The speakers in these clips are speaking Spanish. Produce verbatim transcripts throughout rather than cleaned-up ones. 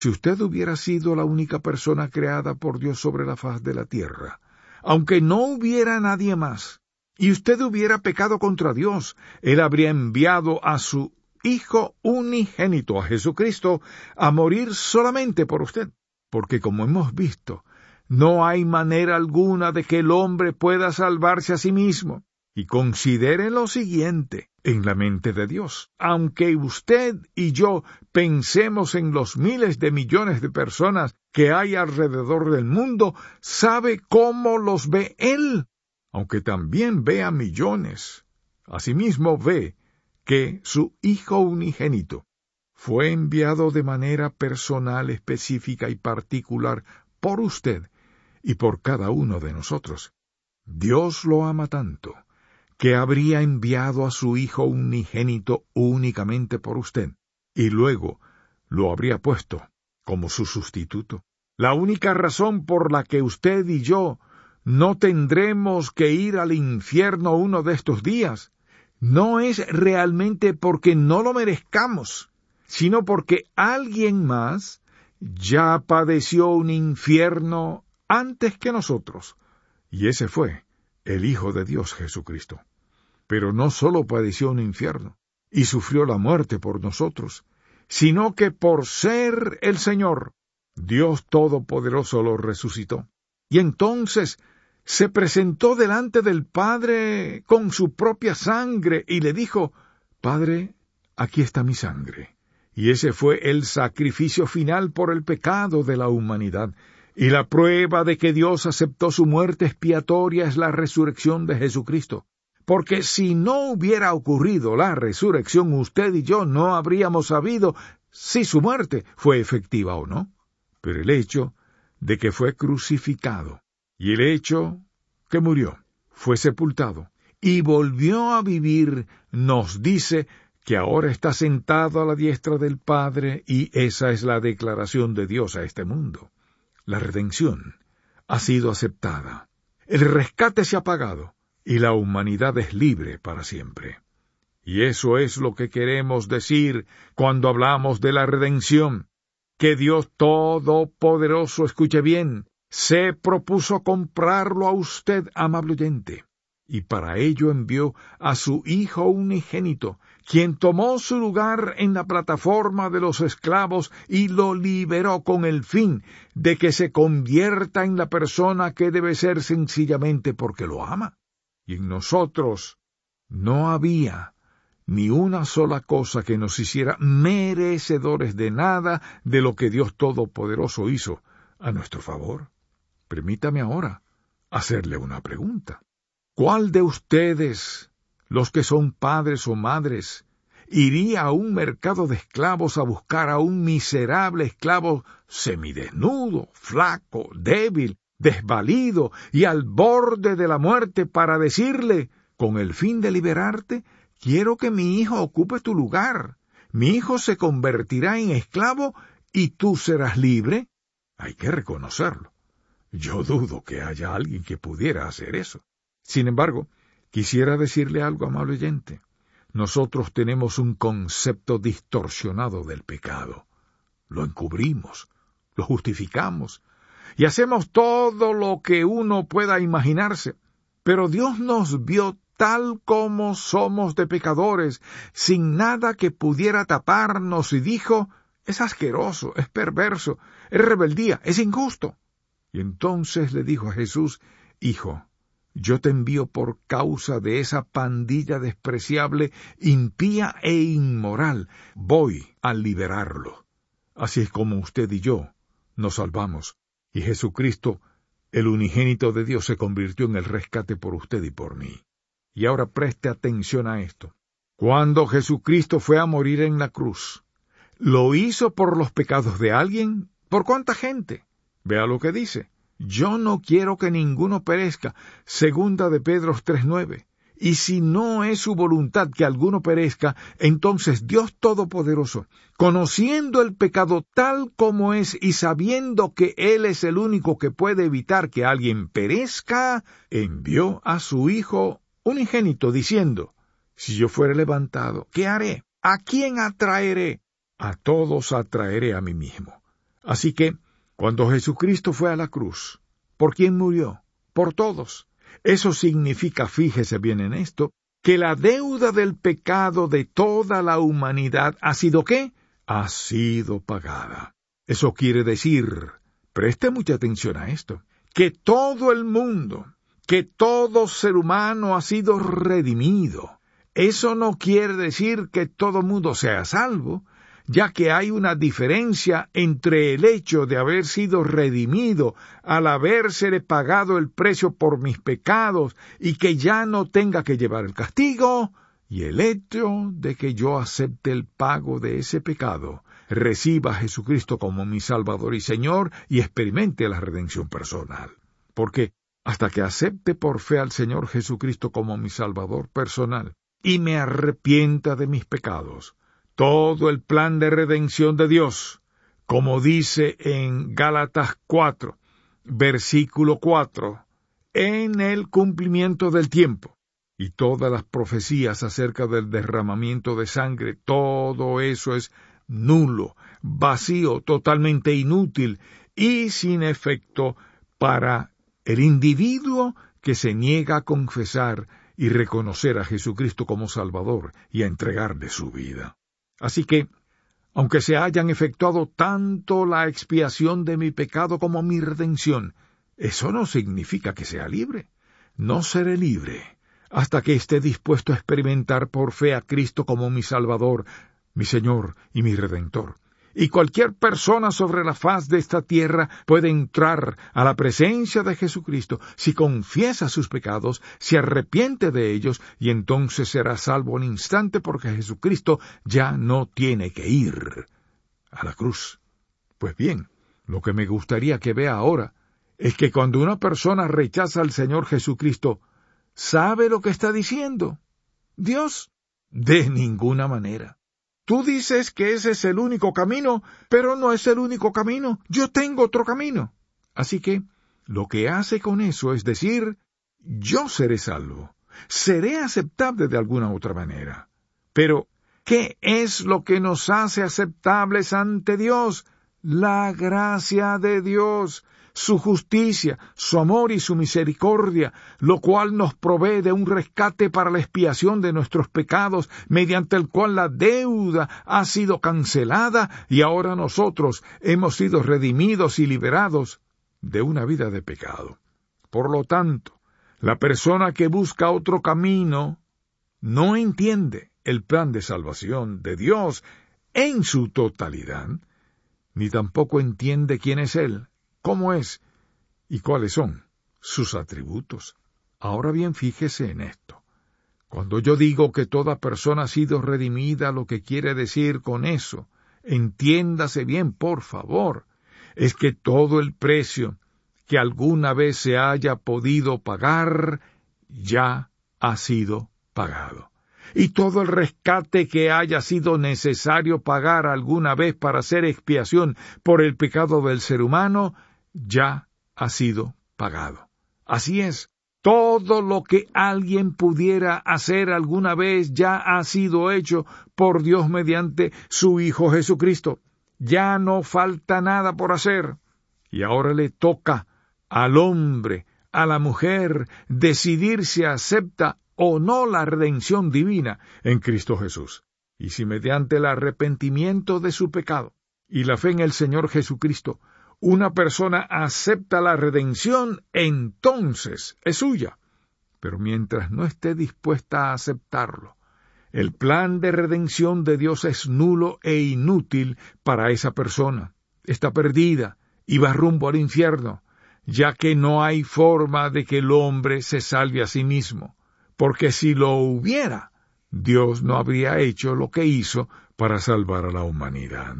Si usted hubiera sido la única persona creada por Dios sobre la faz de la tierra, aunque no hubiera nadie más, y usted hubiera pecado contra Dios, Él habría enviado a su Hijo unigénito, a Jesucristo, a morir solamente por usted. Porque como hemos visto, no hay manera alguna de que el hombre pueda salvarse a sí mismo. Y considere lo siguiente, en la mente de Dios, aunque usted y yo pensemos en los miles de millones de personas que hay alrededor del mundo, sabe cómo los ve Él, aunque también ve a millones. Asimismo ve que su Hijo unigénito fue enviado de manera personal, específica y particular por usted y por cada uno de nosotros. Dios lo ama tanto que habría enviado a su Hijo unigénito únicamente por usted, y luego lo habría puesto como su sustituto. La única razón por la que usted y yo no tendremos que ir al infierno uno de estos días no es realmente porque no lo merezcamos, sino porque alguien más ya padeció un infierno antes que nosotros, y ese fue el Hijo de Dios Jesucristo. Pero no solo padeció un infierno y sufrió la muerte por nosotros, sino que por ser el Señor, Dios Todopoderoso lo resucitó. Y entonces se presentó delante del Padre con su propia sangre y le dijo: Padre, aquí está mi sangre. Y ese fue el sacrificio final por el pecado de la humanidad. Y la prueba de que Dios aceptó su muerte expiatoria es la resurrección de Jesucristo. Porque si no hubiera ocurrido la resurrección, usted y yo no habríamos sabido si su muerte fue efectiva o no. Pero el hecho de que fue crucificado, y el hecho que murió, fue sepultado, y volvió a vivir, nos dice que ahora está sentado a la diestra del Padre, y esa es la declaración de Dios a este mundo. La redención ha sido aceptada. El rescate se ha pagado. Y la humanidad es libre para siempre. Y eso es lo que queremos decir cuando hablamos de la redención. Que Dios Todopoderoso, escuche bien, se propuso comprarlo a usted, amable oyente, y para ello envió a su Hijo unigénito, quien tomó su lugar en la plataforma de los esclavos y lo liberó con el fin de que se convierta en la persona que debe ser sencillamente porque lo ama. Y en nosotros no había ni una sola cosa que nos hiciera merecedores de nada de lo que Dios Todopoderoso hizo a nuestro favor. Permítame ahora hacerle una pregunta. ¿Cuál de ustedes, los que son padres o madres, iría a un mercado de esclavos a buscar a un miserable esclavo semidesnudo, flaco, débil, desvalido y al borde de la muerte para decirle, con el fin de liberarte, quiero que mi hijo ocupe tu lugar, mi hijo se convertirá en esclavo y tú serás libre? Hay que reconocerlo. Yo dudo que haya alguien que pudiera hacer eso. Sin embargo, quisiera decirle algo, amable oyente. Nosotros tenemos un concepto distorsionado del pecado. Lo encubrimos, lo justificamos, y hacemos todo lo que uno pueda imaginarse. Pero Dios nos vio tal como somos de pecadores, sin nada que pudiera taparnos, y dijo, es asqueroso, es perverso, es rebeldía, es injusto. Y entonces le dijo a Jesús, Hijo, yo te envío por causa de esa pandilla despreciable, impía e inmoral. Voy a liberarlo. Así es como usted y yo nos salvamos. Y Jesucristo, el unigénito de Dios, se convirtió en el rescate por usted y por mí. Y ahora preste atención a esto. Cuando Jesucristo fue a morir en la cruz, ¿lo hizo por los pecados de alguien? ¿Por cuánta gente? Vea lo que dice. Yo no quiero que ninguno perezca, segunda de Pedro tres nueve. Y si no es su voluntad que alguno perezca, entonces Dios Todopoderoso, conociendo el pecado tal como es y sabiendo que Él es el único que puede evitar que alguien perezca, envió a su Hijo unigénito, diciendo, si yo fuere levantado, ¿qué haré? ¿A quién atraeré? A todos atraeré a mí mismo. Así que, cuando Jesucristo fue a la cruz, ¿por quién murió? Por todos. Eso significa, fíjese bien en esto, que la deuda del pecado de toda la humanidad ha sido ¿qué? Ha sido pagada. Eso quiere decir, preste mucha atención a esto, que todo el mundo, que todo ser humano ha sido redimido. Eso no quiere decir que todo mundo sea salvo, ya que hay una diferencia entre el hecho de haber sido redimido al habérsele pagado el precio por mis pecados y que ya no tenga que llevar el castigo, y el hecho de que yo acepte el pago de ese pecado, reciba a Jesucristo como mi Salvador y Señor y experimente la redención personal. Porque hasta que acepte por fe al Señor Jesucristo como mi Salvador personal y me arrepienta de mis pecados, todo el plan de redención de Dios, como dice en Gálatas cuatro, versículo cuatro, en el cumplimiento del tiempo, y todas las profecías acerca del derramamiento de sangre, todo eso es nulo, vacío, totalmente inútil y sin efecto para el individuo que se niega a confesar y reconocer a Jesucristo como Salvador y a entregarle su vida. Así que, aunque se hayan efectuado tanto la expiación de mi pecado como mi redención, eso no significa que sea libre. No seré libre hasta que esté dispuesto a experimentar por fe a Cristo como mi Salvador, mi Señor y mi Redentor. Y cualquier persona sobre la faz de esta tierra puede entrar a la presencia de Jesucristo si confiesa sus pecados, se arrepiente de ellos, y entonces será salvo al instante porque Jesucristo ya no tiene que ir a la cruz. Pues bien, lo que me gustaría que vea ahora es que cuando una persona rechaza al Señor Jesucristo, ¿sabe lo que está diciendo? Dios, de ninguna manera. Tú dices que ese es el único camino, pero no es el único camino. Yo tengo otro camino. Así que, lo que hace con eso es decir, yo seré salvo, seré aceptable de alguna otra manera. Pero, ¿qué es lo que nos hace aceptables ante Dios? La gracia de Dios, su justicia, su amor y su misericordia, lo cual nos provee de un rescate para la expiación de nuestros pecados, mediante el cual la deuda ha sido cancelada y ahora nosotros hemos sido redimidos y liberados de una vida de pecado. Por lo tanto, la persona que busca otro camino no entiende el plan de salvación de Dios en su totalidad, ni tampoco entiende quién es Él, cómo es y cuáles son sus atributos. Ahora bien, fíjese en esto. Cuando yo digo que toda persona ha sido redimida, lo que quiere decir con eso, entiéndase bien, por favor, es que todo el precio que alguna vez se haya podido pagar ya ha sido pagado. Y todo el rescate que haya sido necesario pagar alguna vez para hacer expiación por el pecado del ser humano, ya ha sido pagado. Así es, todo lo que alguien pudiera hacer alguna vez ya ha sido hecho por Dios mediante su Hijo Jesucristo. Ya no falta nada por hacer. Y ahora le toca al hombre, a la mujer, decidir si acepta o no la redención divina en Cristo Jesús. Y si mediante el arrepentimiento de su pecado y la fe en el Señor Jesucristo, una persona acepta la redención, entonces es suya. Pero mientras no esté dispuesta a aceptarlo, el plan de redención de Dios es nulo e inútil para esa persona. Está perdida y va rumbo al infierno, ya que no hay forma de que el hombre se salve a sí mismo. Porque si lo hubiera, Dios no habría hecho lo que hizo para salvar a la humanidad.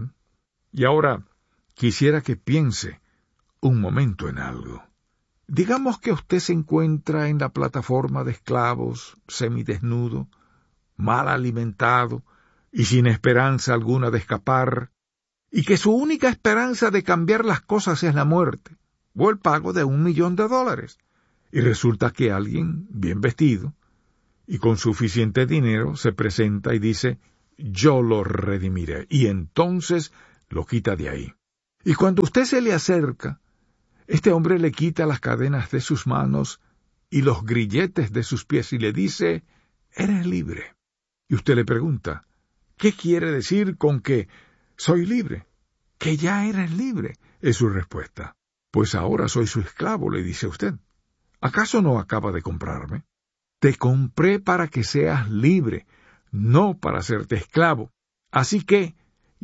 Y ahora, quisiera que piense un momento en algo. Digamos que usted se encuentra en la plataforma de esclavos, semidesnudo, mal alimentado y sin esperanza alguna de escapar, y que su única esperanza de cambiar las cosas es la muerte, o el pago de un millón de dólares. Y resulta que alguien, bien vestido, y con suficiente dinero, se presenta y dice, yo lo redimiré, y entonces lo quita de ahí. Y cuando usted se le acerca, este hombre le quita las cadenas de sus manos y los grilletes de sus pies y le dice, eres libre. Y usted le pregunta, ¿qué quiere decir con que soy libre? Que ya eres libre, es su respuesta. Pues ahora soy su esclavo, le dice usted. ¿Acaso no acaba de comprarme? Te compré para que seas libre, no para hacerte esclavo. Así que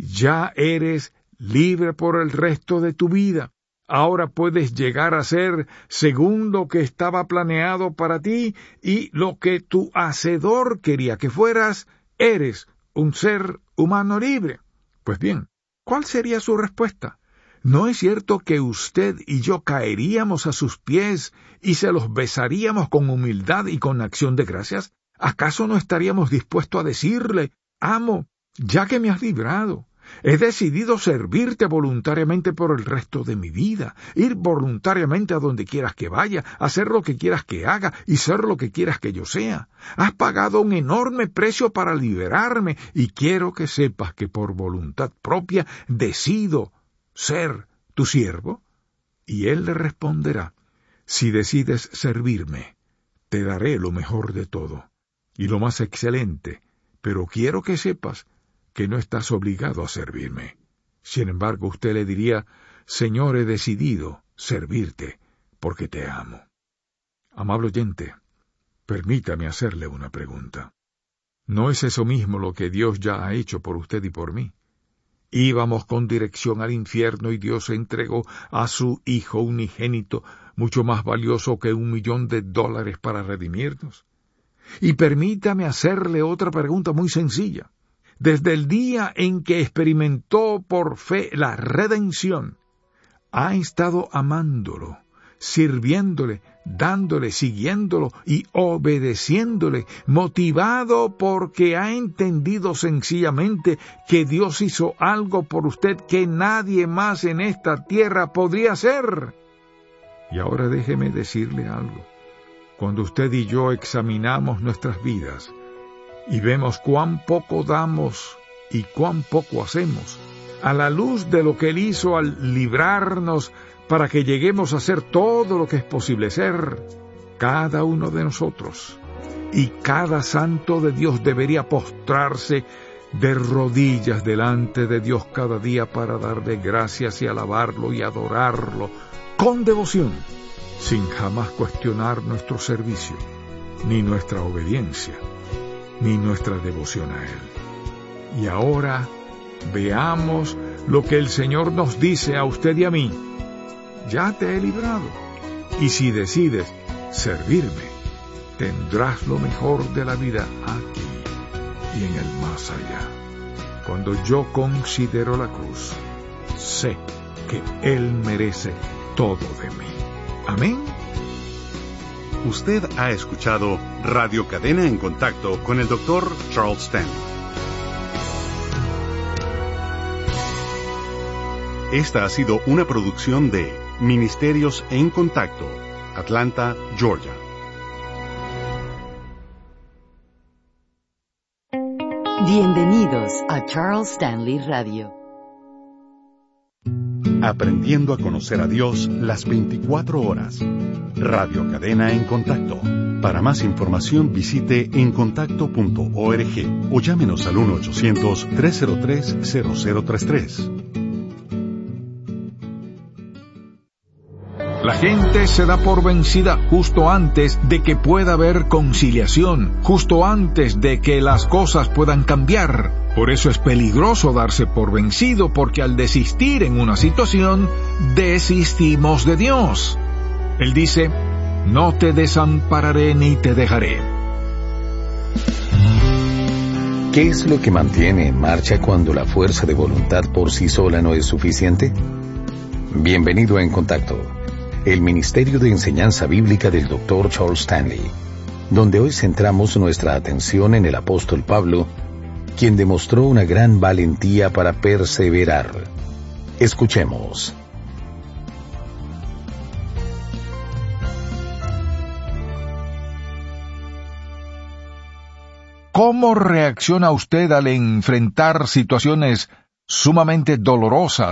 ya eres libre por el resto de tu vida. Ahora puedes llegar a ser según lo que estaba planeado para ti y lo que tu Hacedor quería que fueras, eres un ser humano libre. Pues bien, ¿cuál sería su respuesta? ¿No es cierto que usted y yo caeríamos a sus pies y se los besaríamos con humildad y con acción de gracias? ¿Acaso no estaríamos dispuestos a decirle, amo, ya que me has librado? He decidido servirte voluntariamente por el resto de mi vida, ir voluntariamente a donde quieras que vaya, hacer lo que quieras que haga y ser lo que quieras que yo sea. Has pagado un enorme precio para liberarme y quiero que sepas que por voluntad propia decido ser tu siervo. Y él le responderá, si decides servirme, te daré lo mejor de todo y lo más excelente, pero quiero que sepas que no estás obligado a servirme. Sin embargo, usted le diría, Señor, he decidido servirte porque te amo. Amable oyente, permítame hacerle una pregunta. ¿No es eso mismo lo que Dios ya ha hecho por usted y por mí? Íbamos con dirección al infierno y Dios entregó a su Hijo unigénito, mucho más valioso que un millón de dólares para redimirnos. Y permítame hacerle otra pregunta muy sencilla. Desde el día en que experimentó por fe la redención, ha estado amándolo, sirviéndole, dándole, siguiéndolo y obedeciéndole, motivado porque ha entendido sencillamente que Dios hizo algo por usted que nadie más en esta tierra podría hacer. Y ahora déjeme decirle algo. Cuando usted y yo examinamos nuestras vidas, y vemos cuán poco damos y cuán poco hacemos, a la luz de lo que Él hizo al librarnos para que lleguemos a ser todo lo que es posible ser, cada uno de nosotros y cada santo de Dios debería postrarse de rodillas delante de Dios cada día para darle gracias y alabarlo y adorarlo con devoción, sin jamás cuestionar nuestro servicio, ni nuestra obediencia, ni nuestra devoción a Él. Y ahora veamos lo que el Señor nos dice a usted y a mí. Ya te he librado, y si decides servirme, tendrás lo mejor de la vida aquí y en el más allá. Cuando yo considero la cruz, sé que Él merece todo de mí. Amén. Usted ha escuchado Radio Cadena en Contacto con el doctor Charles Stanley. Esta ha sido una producción de Ministerios en Contacto, Atlanta, Georgia. Bienvenidos a Charles Stanley Radio. Aprendiendo a conocer a Dios las veinticuatro horas. Radio Cadena en Contacto. Para más información visite encontacto punto org o llámenos al uno ochocientos, tres cero tres, cero cero tres tres. La gente se da por vencida justo antes de que pueda haber conciliación, justo antes de que las cosas puedan cambiar. Por eso es peligroso darse por vencido, porque al desistir en una situación, desistimos de Dios. Él dice, no te desampararé ni te dejaré. ¿Qué es lo que mantiene en marcha cuando la fuerza de voluntad por sí sola no es suficiente? Bienvenido a En Contacto, el Ministerio de Enseñanza Bíblica del doctor Charles Stanley, donde hoy centramos nuestra atención en el apóstol Pablo, quien demostró una gran valentía para perseverar. Escuchemos. ¿Cómo reacciona usted al enfrentar situaciones sumamente dolorosas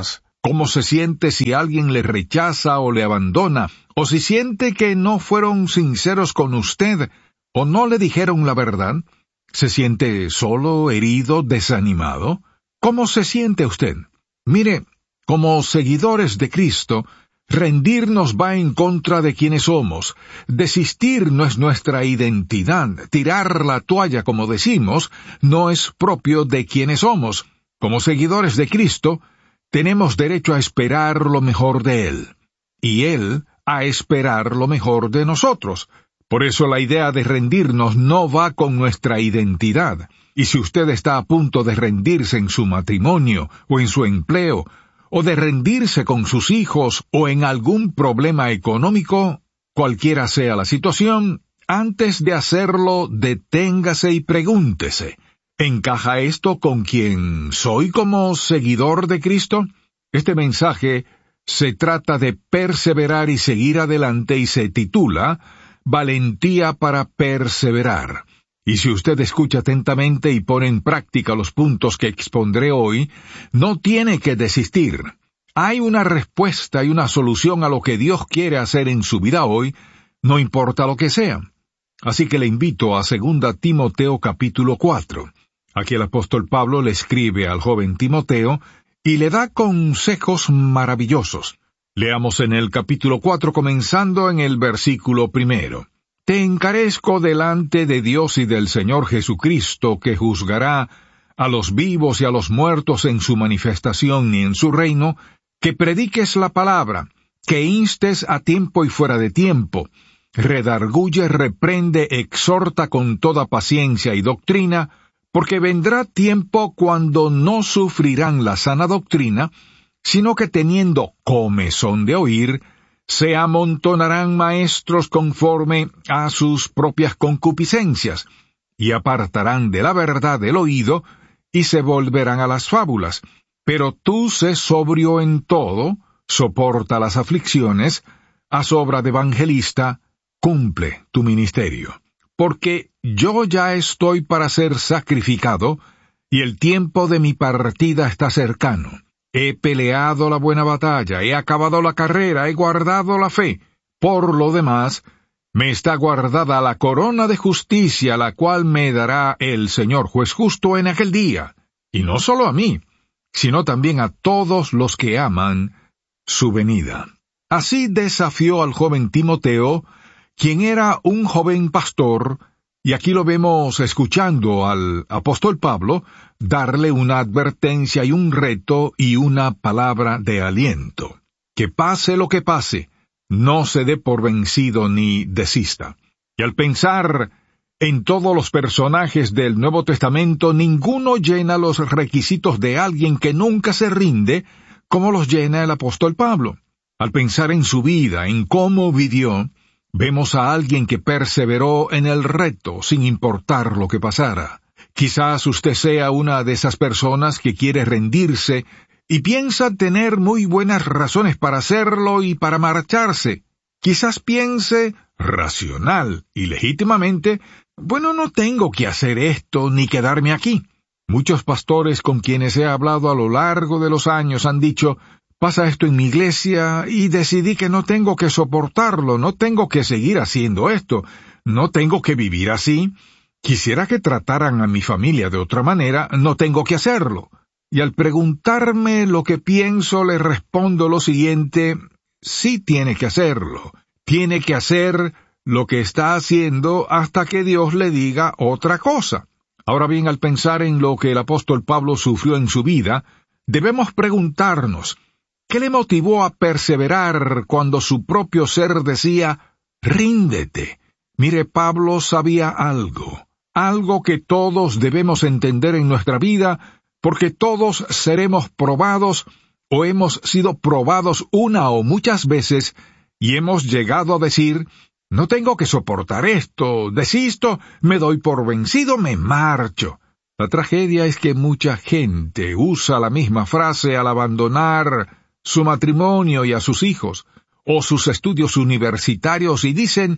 ¿Cómo se siente si alguien le rechaza o le abandona? ¿O si siente que no fueron sinceros con usted o no le dijeron la verdad? ¿Se siente solo, herido, desanimado? ¿Cómo se siente usted? Mire, como seguidores de Cristo, rendirnos va en contra de quienes somos. Desistir no es nuestra identidad. Tirar la toalla, como decimos, no es propio de quienes somos. Como seguidores de Cristo, tenemos derecho a esperar lo mejor de Él, y Él a esperar lo mejor de nosotros. Por eso la idea de rendirnos no va con nuestra identidad. Y si usted está a punto de rendirse en su matrimonio o en su empleo, o de rendirse con sus hijos o en algún problema económico, cualquiera sea la situación, antes de hacerlo, deténgase y pregúntese, ¿encaja esto con quien soy como seguidor de Cristo? Este mensaje se trata de perseverar y seguir adelante y se titula Valentía para perseverar. Y si usted escucha atentamente y pone en práctica los puntos que expondré hoy, no tiene que desistir. Hay una respuesta y una solución a lo que Dios quiere hacer en su vida hoy, no importa lo que sea. Así que le invito a segunda Timoteo capítulo cuatro. Aquí el apóstol Pablo le escribe al joven Timoteo y le da consejos maravillosos. Leamos en el capítulo cuatro comenzando en el versículo primero. Te encarezco delante de Dios y del Señor Jesucristo, que juzgará a los vivos y a los muertos en su manifestación y en su reino, que prediques la palabra, que instes a tiempo y fuera de tiempo, redarguye, reprende, exhorta con toda paciencia y doctrina, porque vendrá tiempo cuando no sufrirán la sana doctrina, sino que teniendo comezón de oír, se amontonarán maestros conforme a sus propias concupiscencias, y apartarán de la verdad el oído, y se volverán a las fábulas. Pero tú sé sobrio en todo, soporta las aflicciones, haz obra de evangelista, cumple tu ministerio. Porque yo ya estoy para ser sacrificado, y el tiempo de mi partida está cercano. He peleado la buena batalla, he acabado la carrera, he guardado la fe. Por lo demás, me está guardada la corona de justicia, la cual me dará el Señor juez justo en aquel día. Y no solo a mí, sino también a todos los que aman su venida. Así desafió al joven Timoteo, quien era un joven pastor, y aquí lo vemos escuchando al apóstol Pablo darle una advertencia y un reto y una palabra de aliento. Que pase lo que pase, no se dé por vencido ni desista. Y al pensar en todos los personajes del Nuevo Testamento, ninguno llena los requisitos de alguien que nunca se rinde, como los llena el apóstol Pablo. Al pensar en su vida, en cómo vivió, vemos a alguien que perseveró en el reto sin importar lo que pasara. Quizás usted sea una de esas personas que quiere rendirse y piensa tener muy buenas razones para hacerlo y para marcharse. Quizás piense, racional y legítimamente, bueno, no tengo que hacer esto ni quedarme aquí. Muchos pastores con quienes he hablado a lo largo de los años han dicho, pasa esto en mi iglesia y decidí que no tengo que soportarlo, no tengo que seguir haciendo esto, no tengo que vivir así. Quisiera que trataran a mi familia de otra manera, no tengo que hacerlo. Y al preguntarme lo que pienso, le respondo lo siguiente, sí tiene que hacerlo. Tiene que hacer lo que está haciendo hasta que Dios le diga otra cosa. Ahora bien, al pensar en lo que el apóstol Pablo sufrió en su vida, debemos preguntarnos, ¿qué le motivó a perseverar cuando su propio ser decía, ríndete? Mire, Pablo sabía algo. Algo que todos debemos entender en nuestra vida, porque todos seremos probados o hemos sido probados una o muchas veces y hemos llegado a decir, no tengo que soportar esto, desisto, me doy por vencido, me marcho. La tragedia es que mucha gente usa la misma frase al abandonar su matrimonio y a sus hijos, o sus estudios universitarios y dicen,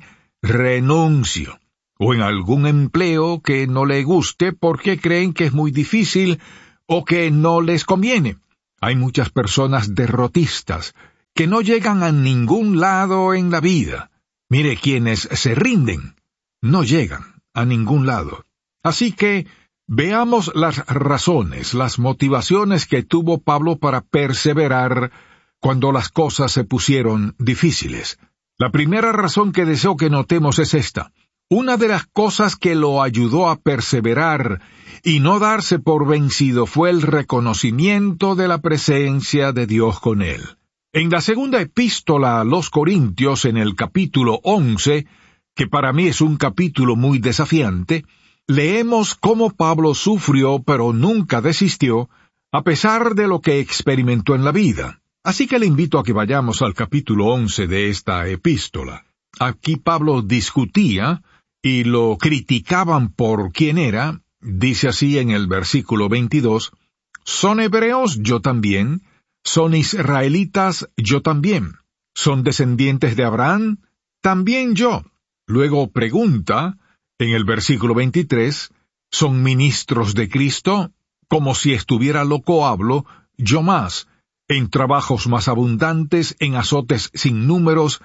renuncio. O en algún empleo que no le guste porque creen que es muy difícil o que no les conviene. Hay muchas personas derrotistas que no llegan a ningún lado en la vida. Mire, quienes se rinden no llegan a ningún lado. Así que veamos las razones, las motivaciones que tuvo Pablo para perseverar cuando las cosas se pusieron difíciles. La primera razón que deseo que notemos es esta. Una de las cosas que lo ayudó a perseverar y no darse por vencido fue el reconocimiento de la presencia de Dios con él. En la segunda epístola a los Corintios, en el capítulo once, que para mí es un capítulo muy desafiante, leemos cómo Pablo sufrió pero nunca desistió, a pesar de lo que experimentó en la vida. Así que le invito a que vayamos al capítulo once de esta epístola. Aquí Pablo discutía y lo criticaban por quién era. Dice así en el versículo veintidós, «Son hebreos, yo también. Son israelitas, yo también. Son descendientes de Abraham, también yo». Luego pregunta, en el versículo veintitrés, «¿Son ministros de Cristo? Como si estuviera loco hablo, yo más, en trabajos más abundantes, en azotes sin números,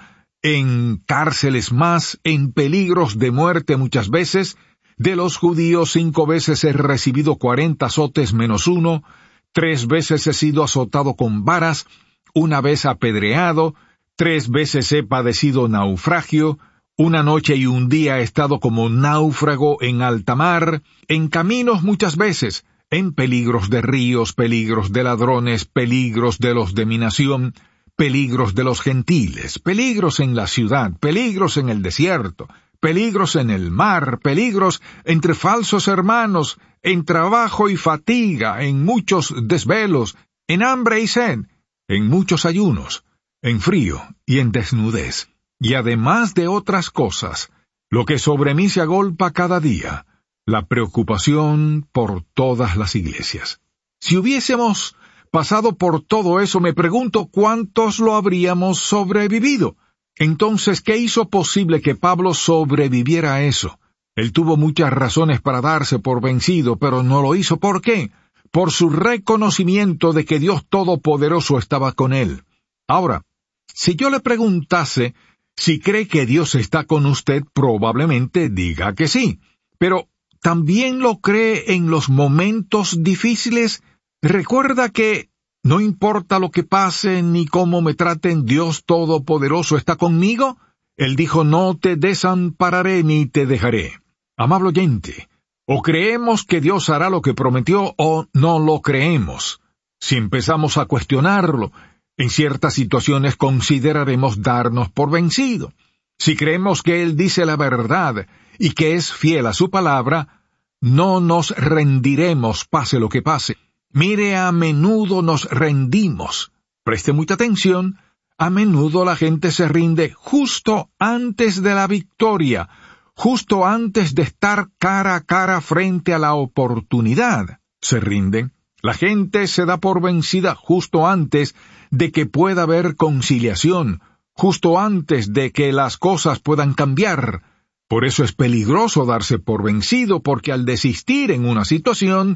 en cárceles más, en peligros de muerte muchas veces. De los judíos cinco veces he recibido cuarenta azotes menos uno, tres veces he sido azotado con varas, una vez apedreado, tres veces he padecido naufragio, una noche y un día he estado como náufrago en alta mar, en caminos muchas veces, en peligros de ríos, peligros de ladrones, peligros de los de mi nación, peligros de los gentiles, peligros en la ciudad, peligros en el desierto, peligros en el mar, peligros entre falsos hermanos, en trabajo y fatiga, en muchos desvelos, en hambre y sed, en muchos ayunos, en frío y en desnudez. Y además de otras cosas, lo que sobre mí se agolpa cada día, la preocupación por todas las iglesias. Si hubiésemos pasado por todo eso, me pregunto cuántos lo habríamos sobrevivido. Entonces, ¿qué hizo posible que Pablo sobreviviera a eso? Él tuvo muchas razones para darse por vencido, pero no lo hizo. ¿Por qué? Por su reconocimiento de que Dios Todopoderoso estaba con él. Ahora, si yo le preguntase si cree que Dios está con usted, probablemente diga que sí. Pero, ¿también lo cree en los momentos difíciles? Recuerda que no importa lo que pase ni cómo me traten, Dios Todopoderoso está conmigo. Él dijo, no te desampararé ni te dejaré. Amable oyente, o creemos que Dios hará lo que prometió o no lo creemos. Si empezamos a cuestionarlo, en ciertas situaciones consideraremos darnos por vencido. Si creemos que Él dice la verdad y que es fiel a su palabra, no nos rendiremos pase lo que pase. Mire, a menudo nos rendimos. Preste mucha atención. A menudo la gente se rinde justo antes de la victoria, justo antes de estar cara a cara frente a la oportunidad. Se rinden. La gente se da por vencida justo antes de que pueda haber conciliación, justo antes de que las cosas puedan cambiar. Por eso es peligroso darse por vencido, porque al desistir en una situación,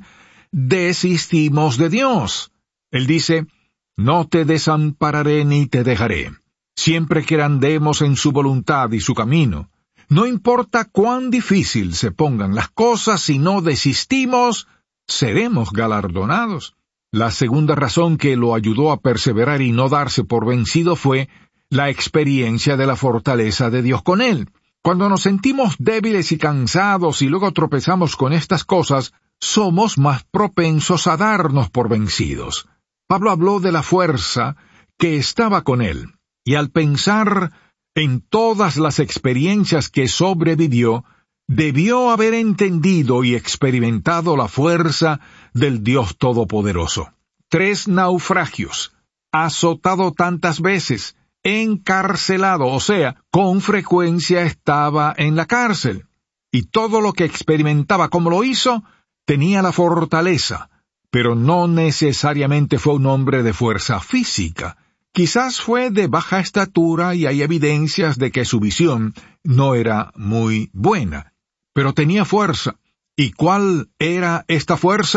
desistimos de Dios. Él dice, no te desampararé ni te dejaré. Siempre que andemos en su voluntad y su camino, no importa cuán difícil se pongan las cosas, si no desistimos, seremos galardonados. La segunda razón que lo ayudó a perseverar y no darse por vencido fue la experiencia de la fortaleza de Dios con él. Cuando nos sentimos débiles y cansados y luego tropezamos con estas cosas, somos más propensos a darnos por vencidos. Pablo habló de la fuerza que estaba con él, y al pensar en todas las experiencias que sobrevivió, debió haber entendido y experimentado la fuerza del Dios Todopoderoso. Tres naufragios, azotado tantas veces, encarcelado, o sea, con frecuencia estaba en la cárcel. Y todo lo que experimentaba, como lo hizo, tenía la fortaleza, pero no necesariamente fue un hombre de fuerza física. Quizás fue de baja estatura y hay evidencias de que su visión no era muy buena, pero tenía fuerza. ¿Y cuál era esta fuerza?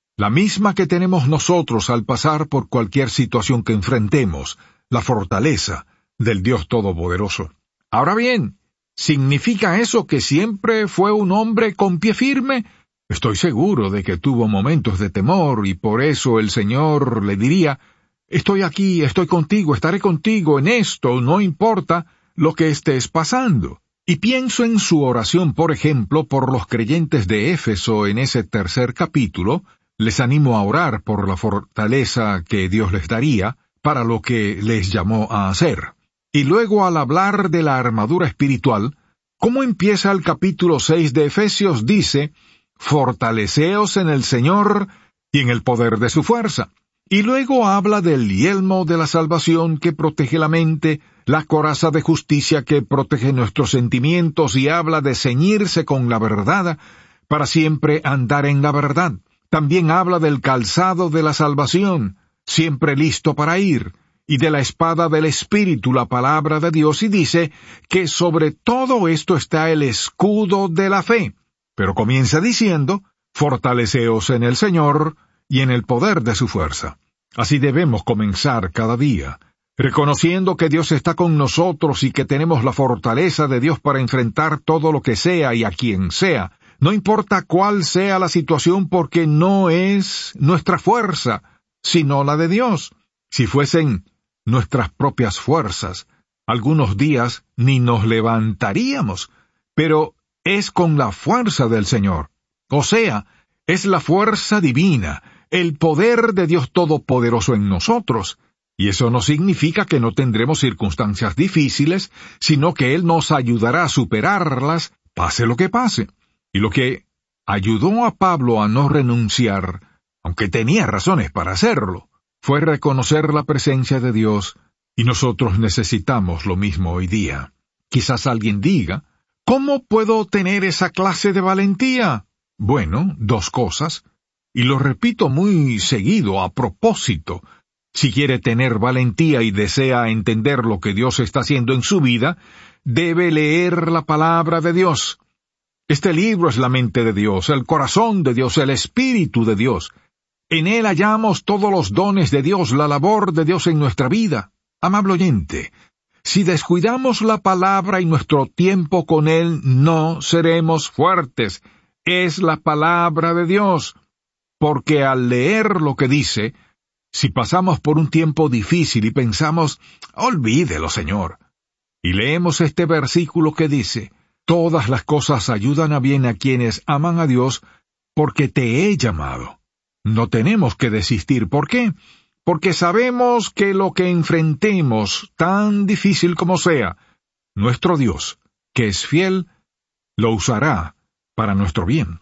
la misma que tenemos nosotros al pasar por cualquier situación que enfrentemos, la fortaleza del Dios Todopoderoso. Ahora bien, ¿significa eso que siempre fue un hombre con pie firme? Estoy seguro de que tuvo momentos de temor y por eso el Señor le diría, estoy aquí, estoy contigo, estaré contigo en esto, no importa lo que estés pasando. Y pienso en su oración, por ejemplo, por los creyentes de Éfeso en ese tercer capítulo. Les animo a orar por la fortaleza que Dios les daría para lo que les llamó a hacer. Y luego, al hablar de la armadura espiritual, ¿cómo empieza el capítulo seis de Efesios? Dice, fortaleceos en el Señor y en el poder de su fuerza. Y luego habla del yelmo de la salvación que protege la mente, la coraza de justicia que protege nuestros sentimientos y habla de ceñirse con la verdad para siempre andar en la verdad. También habla del calzado de la salvación, siempre listo para ir, y de la espada del Espíritu, la palabra de Dios, y dice que sobre todo esto está el escudo de la fe. Pero comienza diciendo, fortaleceos en el Señor y en el poder de su fuerza. Así debemos comenzar cada día, reconociendo que Dios está con nosotros y que tenemos la fortaleza de Dios para enfrentar todo lo que sea y a quien sea, no importa cuál sea la situación, porque no es nuestra fuerza, sino la de Dios. Si fuesen nuestras propias fuerzas, algunos días ni nos levantaríamos, pero es con la fuerza del Señor. O sea, es la fuerza divina, el poder de Dios Todopoderoso en nosotros. Y eso no significa que no tendremos circunstancias difíciles, sino que Él nos ayudará a superarlas, pase lo que pase. Y lo que ayudó a Pablo a no renunciar, aunque tenía razones para hacerlo, fue reconocer la presencia de Dios, y nosotros necesitamos lo mismo hoy día. Quizás alguien diga, ¿cómo puedo tener esa clase de valentía? Bueno, dos cosas, y lo repito muy seguido a propósito. Si quiere tener valentía y desea entender lo que Dios está haciendo en su vida, debe leer la palabra de Dios. Este libro es la mente de Dios, el corazón de Dios, el Espíritu de Dios. En él hallamos todos los dones de Dios, la labor de Dios en nuestra vida. Amable oyente, si descuidamos la palabra y nuestro tiempo con él, no seremos fuertes. Es la palabra de Dios. Porque al leer lo que dice, si pasamos por un tiempo difícil y pensamos, olvídelo, Señor, y leemos este versículo que dice, todas las cosas ayudan a bien a quienes aman a Dios, porque te he llamado. No tenemos que desistir. ¿Por qué? Porque sabemos que lo que enfrentemos, tan difícil como sea, nuestro Dios, que es fiel, lo usará para nuestro bien.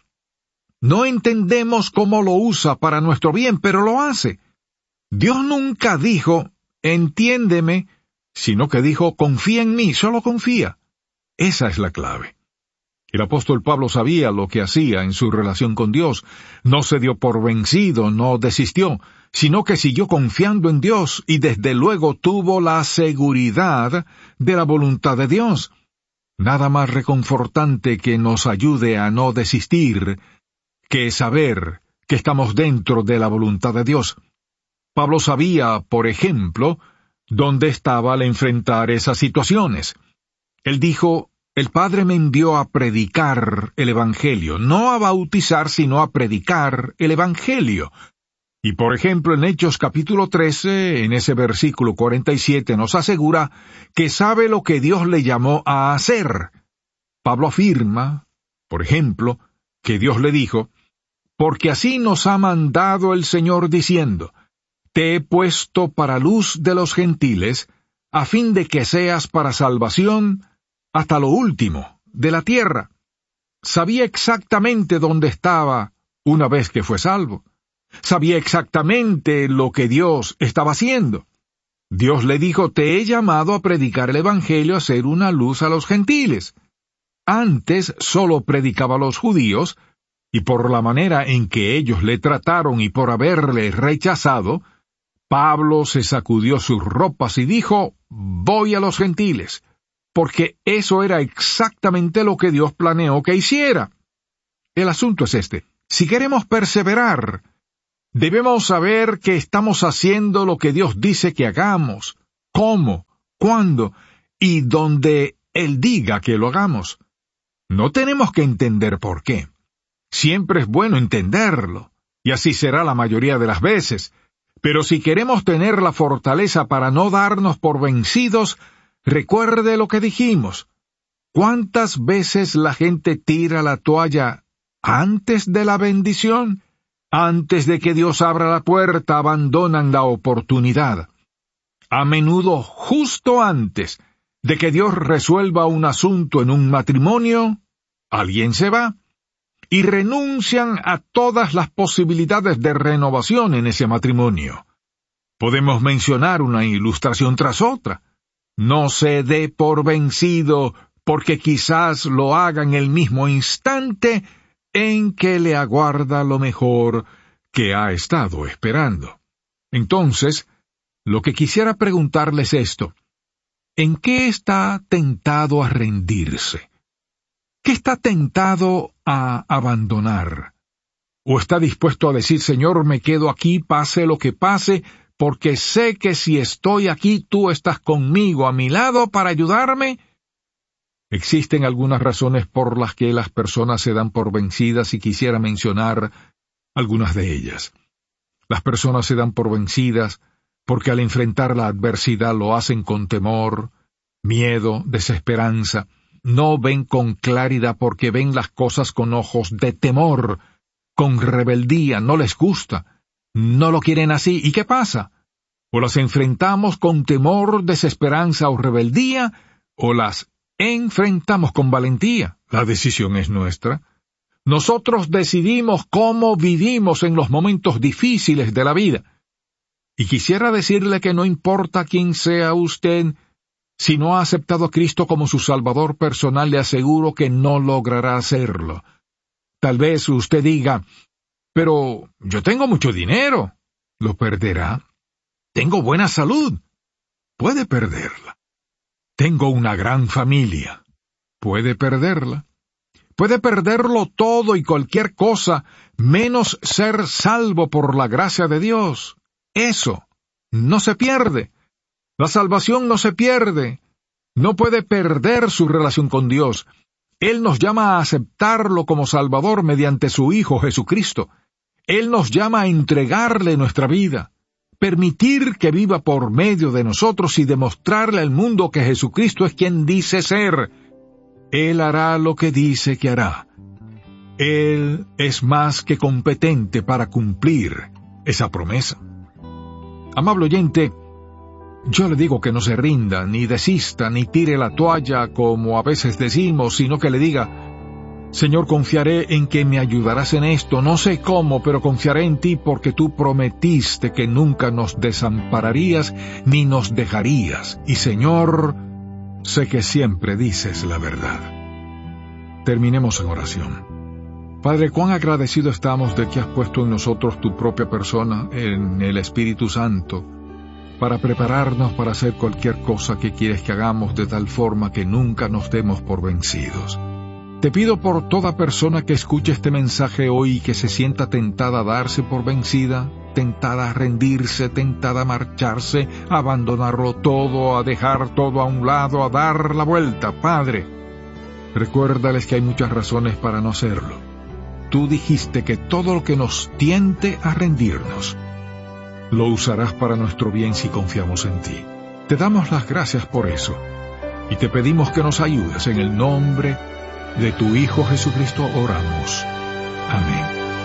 No entendemos cómo lo usa para nuestro bien, pero lo hace. Dios nunca dijo, entiéndeme, sino que dijo, confía en mí, solo confía. Esa es la clave. El apóstol Pablo sabía lo que hacía en su relación con Dios. No se dio por vencido, no desistió, sino que siguió confiando en Dios y desde luego tuvo la seguridad de la voluntad de Dios. Nada más reconfortante que nos ayude a no desistir que saber que estamos dentro de la voluntad de Dios. Pablo sabía, por ejemplo, dónde estaba al enfrentar esas situaciones. Él dijo, el Padre me envió a predicar el Evangelio, no a bautizar, sino a predicar el Evangelio. Y por ejemplo, en Hechos capítulo trece, en ese versículo cuarenta y siete, nos asegura que sabe lo que Dios le llamó a hacer. Pablo afirma, por ejemplo, que Dios le dijo, porque así nos ha mandado el Señor diciendo, te he puesto para luz de los gentiles, a fin de que seas para salvación hasta lo último de la tierra. Sabía exactamente dónde estaba una vez que fue salvo. Sabía exactamente lo que Dios estaba haciendo. Dios le dijo, te he llamado a predicar el Evangelio, a ser una luz a los gentiles. Antes solo predicaba a los judíos, y por la manera en que ellos le trataron y por haberle rechazado, Pablo se sacudió sus ropas y dijo, voy a los gentiles, porque eso era exactamente lo que Dios planeó que hiciera. El asunto es este. Si queremos perseverar, Debemos saber que estamos haciendo lo que Dios dice que hagamos, cómo, cuándo y donde Él diga que lo hagamos. No tenemos que entender por qué. Siempre es bueno entenderlo, y así será la mayoría de las veces. Pero si queremos tener la fortaleza para no darnos por vencidos, recuerde lo que dijimos. ¿Cuántas veces la gente tira la toalla antes de la bendición? Antes de que Dios abra la puerta, abandonan la oportunidad. A menudo, justo antes de que Dios resuelva un asunto en un matrimonio, alguien se va y renuncian a todas las posibilidades de renovación en ese matrimonio. Podemos mencionar una ilustración tras otra. No se dé por vencido, porque quizás lo haga en el mismo instante en que le aguarda lo mejor que ha estado esperando. Entonces, lo que quisiera preguntarles es esto: ¿en qué está tentado a rendirse? ¿Qué está tentado a abandonar? ¿O está dispuesto a decir, Señor, me quedo aquí, pase lo que pase, porque sé que si estoy aquí, tú estás conmigo, a mi lado, para ayudarme? Existen algunas razones por las que las personas se dan por vencidas y quisiera mencionar algunas de ellas. Las personas se dan por vencidas porque al enfrentar la adversidad lo hacen con temor, miedo, desesperanza. No ven con claridad porque ven las cosas con ojos de temor, con rebeldía, no les gusta, no lo quieren así. ¿Y qué pasa? O las enfrentamos con temor, desesperanza o rebeldía, o las enfrentamos con valentía. La decisión es nuestra. Nosotros decidimos cómo vivimos en los momentos difíciles de la vida. Y quisiera decirle que no importa quién sea usted, si no ha aceptado a Cristo como su Salvador personal, le aseguro que no logrará hacerlo. Tal vez usted diga, pero yo tengo mucho dinero. ¿Lo perderá? Tengo buena salud. Puede perderla. Tengo una gran familia. Puede perderla. Puede perderlo todo y cualquier cosa, menos ser salvo por la gracia de Dios. Eso no se pierde. La salvación no se pierde. No puede perder su relación con Dios. Él nos llama a aceptarlo como Salvador mediante su Hijo Jesucristo. Él nos llama a entregarle nuestra vida, permitir que viva por medio de nosotros y demostrarle al mundo que Jesucristo es quien dice ser. Él hará lo que dice que hará. Él es más que competente para cumplir esa promesa. Amable oyente, yo le digo que no se rinda, ni desista, ni tire la toalla como a veces decimos, sino que le diga, Señor, confiaré en que me ayudarás en esto, no sé cómo, pero confiaré en ti porque tú prometiste que nunca nos desampararías ni nos dejarías. Y Señor, sé que siempre dices la verdad. Terminemos en oración. Padre, cuán agradecido estamos de que has puesto en nosotros tu propia persona, en el Espíritu Santo, para prepararnos para hacer cualquier cosa que quieres que hagamos de tal forma que nunca nos demos por vencidos. Te pido por toda persona que escuche este mensaje hoy y que se sienta tentada a darse por vencida, tentada a rendirse, tentada a marcharse, a abandonarlo todo, a dejar todo a un lado, a dar la vuelta. Padre, recuérdales que hay muchas razones para no hacerlo. Tú dijiste que todo lo que nos tiente a rendirnos, lo usarás para nuestro bien si confiamos en ti. Te damos las gracias por eso y te pedimos que nos ayudes. En el nombre de tu Hijo Jesucristo oramos. Amén.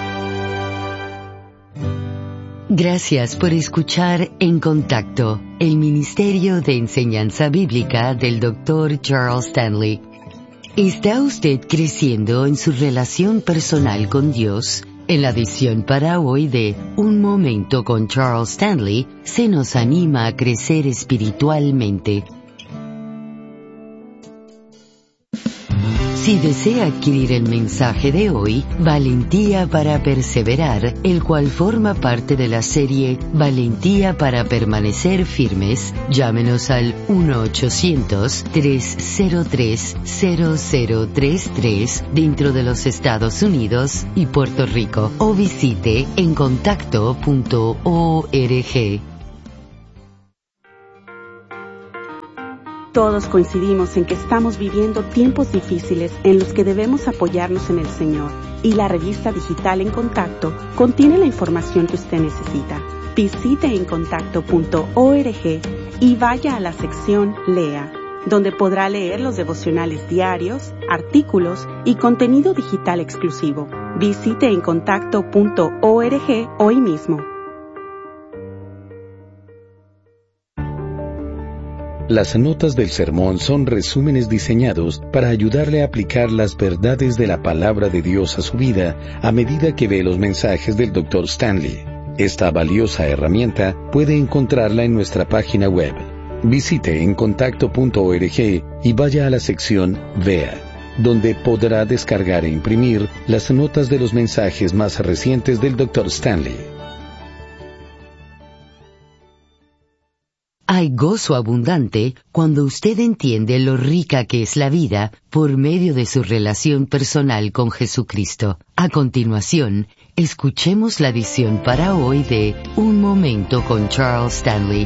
Gracias por escuchar En Contacto, el Ministerio de Enseñanza Bíblica del doctor Charles Stanley. ¿Está usted creciendo en su relación personal con Dios? En la edición para hoy de Un Momento con Charles Stanley, se nos anima a crecer espiritualmente. Si desea adquirir el mensaje de hoy, Valentía para Perseverar, el cual forma parte de la serie Valentía para Permanecer Firmes, llámenos al uno ochocientos, tres cero tres, cero cero tres tres dentro de los Estados Unidos y Puerto Rico o visite en contacto punto org. Todos coincidimos en que estamos viviendo tiempos difíciles en los que debemos apoyarnos en el Señor, y la revista digital En Contacto contiene la información que usted necesita. Visite en contacto punto org y vaya a la sección Lea, donde podrá leer los devocionales diarios, artículos y contenido digital exclusivo. Visite en contacto punto org hoy mismo. Las notas del sermón son resúmenes diseñados para ayudarle a aplicar las verdades de la palabra de Dios a su vida a medida que ve los mensajes del doctor Stanley. Esta valiosa herramienta puede encontrarla en nuestra página web. Visite en contacto punto org y vaya a la sección Vea, donde podrá descargar e imprimir las notas de los mensajes más recientes del doctor Stanley. Hay gozo abundante cuando usted entiende lo rica que es la vida por medio de su relación personal con Jesucristo. A continuación, escuchemos la edición para hoy de Un Momento con Charles Stanley.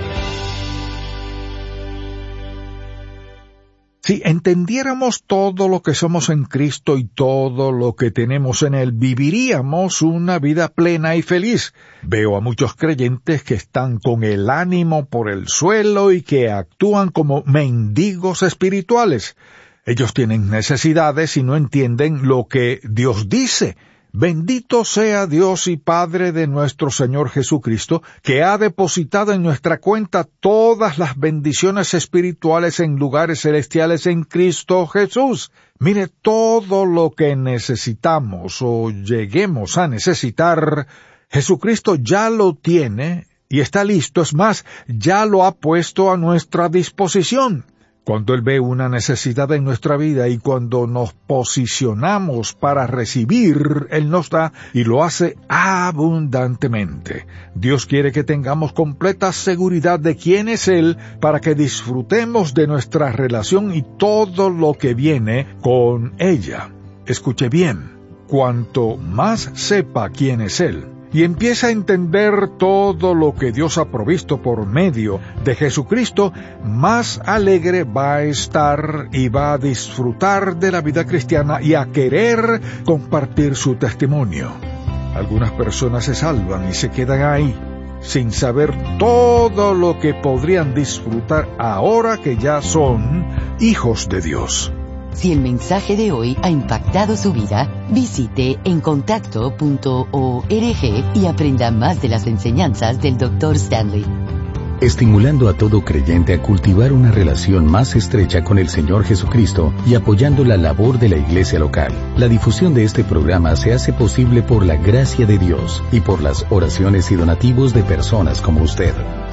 Si entendiéramos todo lo que somos en Cristo y todo lo que tenemos en Él, viviríamos una vida plena y feliz. Veo a muchos creyentes que están con el ánimo por el suelo y que actúan como mendigos espirituales. Ellos tienen necesidades y no entienden lo que Dios dice. Bendito sea Dios y Padre de nuestro Señor Jesucristo, que ha depositado en nuestra cuenta todas las bendiciones espirituales en lugares celestiales en Cristo Jesús. Mire, todo lo que necesitamos o lleguemos a necesitar, Jesucristo ya lo tiene y está listo. Es más, ya lo ha puesto a nuestra disposición. Cuando Él ve una necesidad en nuestra vida y cuando nos posicionamos para recibir, Él nos da y lo hace abundantemente. Dios quiere que tengamos completa seguridad de quién es Él para que disfrutemos de nuestra relación y todo lo que viene con ella. Escuche bien, cuanto más sepa quién es Él, y empieza a entender todo lo que Dios ha provisto por medio de Jesucristo, más alegre va a estar y va a disfrutar de la vida cristiana y a querer compartir su testimonio. Algunas personas se salvan y se quedan ahí, sin saber todo lo que podrían disfrutar ahora que ya son hijos de Dios. Si el mensaje de hoy ha impactado su vida, visite en contacto punto org y aprenda más de las enseñanzas del doctor Stanley. Estimulando a todo creyente a cultivar una relación más estrecha con el Señor Jesucristo y apoyando la labor de la iglesia local. La difusión de este programa se hace posible por la gracia de Dios y por las oraciones y donativos de personas como usted.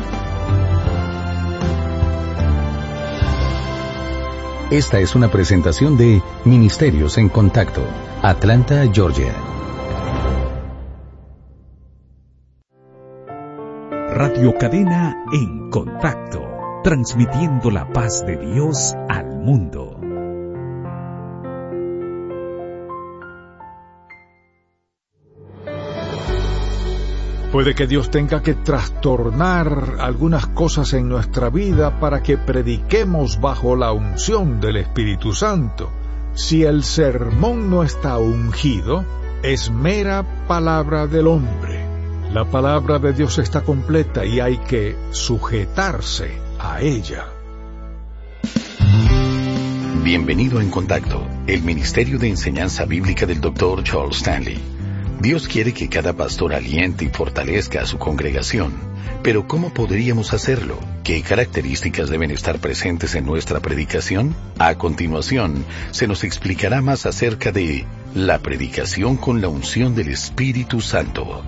Esta es una presentación de Ministerios en Contacto, Atlanta, Georgia. Radio Cadena en Contacto, transmitiendo la paz de Dios al mundo. Puede que Dios tenga que trastornar algunas cosas en nuestra vida para que prediquemos bajo la unción del Espíritu Santo. Si el sermón no está ungido, es mera palabra del hombre. La palabra de Dios está completa y hay que sujetarse a ella. Bienvenido en Contacto, el Ministerio de Enseñanza Bíblica del doctor Charles Stanley. Dios quiere que cada pastor aliente y fortalezca a su congregación. Pero ¿cómo podríamos hacerlo? ¿Qué características deben estar presentes en nuestra predicación? A continuación, se nos explicará más acerca de la predicación con la unción del Espíritu Santo.